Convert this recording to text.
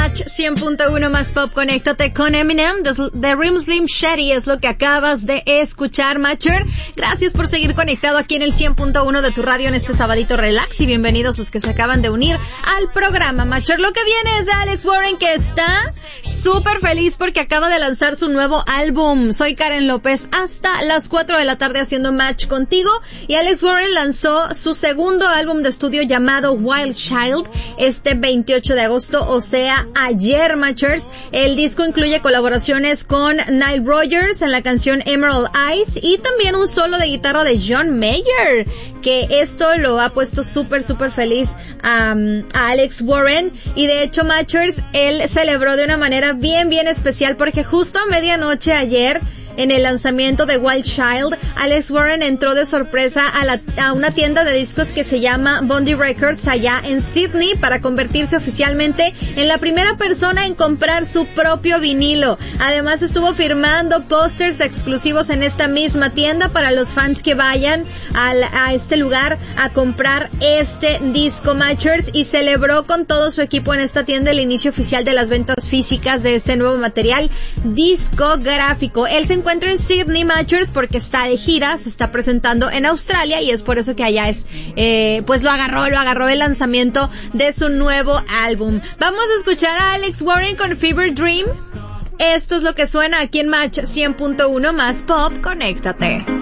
Match 100.1 más pop, conéctate con Eminem. The Rim Slim Shady es lo que acabas de escuchar, Matcher. Gracias por seguir conectado aquí en el 100.1 de tu radio en este sabadito relax y bienvenidos los que se acaban de unir al programa, Matcher. Lo que viene es de Alex Warren, que está súper feliz porque acaba de lanzar su nuevo álbum. Soy Karen López hasta las 4 de la tarde haciendo match contigo, y Alex Warren lanzó su segundo álbum de estudio llamado Wild Child este 28 de agosto, o sea, ayer, Matchers. El disco incluye colaboraciones con Nile Rodgers en la canción Emerald Eyes y también un solo de guitarra de John Mayer, que esto lo ha puesto súper feliz a Alex Warren. Y de hecho, Matchers, él celebró de una manera bien especial porque justo a medianoche ayer, en el lanzamiento de Wild Child, Alex Warren entró de sorpresa a una tienda de discos que se llama Bondi Records allá en Sydney para convertirse oficialmente en la primera persona en comprar su propio vinilo. Además estuvo firmando pósters exclusivos en esta misma tienda para los fans que vayan a este lugar a comprar este disco, Matchers, y celebró con todo su equipo en esta tienda el inicio oficial de las ventas físicas de este nuevo material discográfico. Él se encuentra en Sydney, Matchers, porque está de gira, se está presentando en Australia y es por eso que allá es, pues lo agarró el lanzamiento de su nuevo álbum. Vamos a escuchar a Alex Warren con Fever Dream. Esto es lo que suena aquí en Match 100.1 más pop, conéctate.